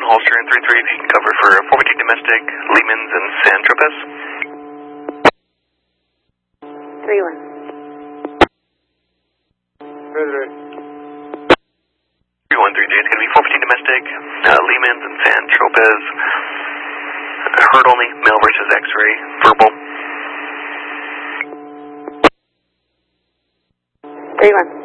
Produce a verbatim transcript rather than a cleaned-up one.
Holster and three three, if you can cover for four two domestic, Lehman's and San Tropez. three one. three three. three one three three, it's going to be four fifteen domestic, uh, Lehman's and San Tropez. Heard only, male versus X-ray, verbal. three one.